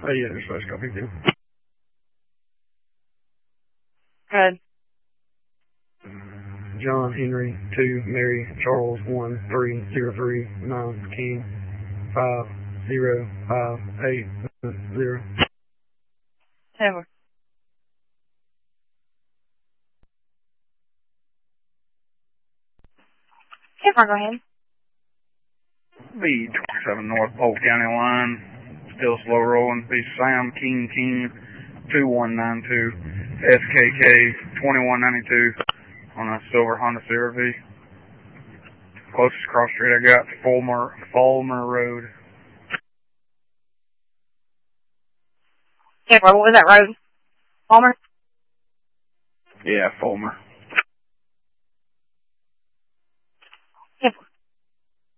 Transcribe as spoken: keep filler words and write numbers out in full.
Oh, yeah, there's flash copy, too. Good. John Henry, two, Mary Charles, one, three, zero, three, nine, King, five, zero, five, eight, zero. Over. Okay, Mark, go ahead. B twenty-seven North Polk County line, still slow rolling. B Sam King King, two one nine two, S K K twenty-one ninety-two on a silver Honda C R V. Closest cross street I got, Fulmer, Fulmer Road. Okay, what was that road? Palmer? Yeah, Fulmer.